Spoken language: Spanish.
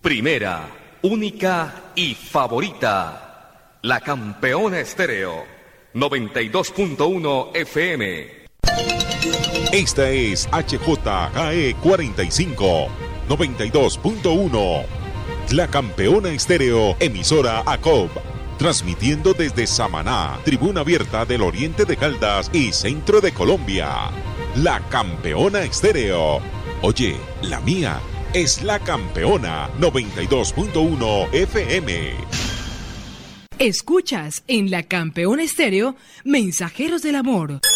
Primera, única y favorita. La Campeona Estéreo. 92.1 FM. Esta es HJKE 45, 92.1. La Campeona Estéreo, emisora ACOB. Transmitiendo desde Samaná, Tribuna Abierta del Oriente de Caldas y Centro de Colombia. La Campeona Estéreo. Oye, la mía es La Campeona 92.1 FM. Escuchas en La Campeona Estéreo, Mensajeros del Amor.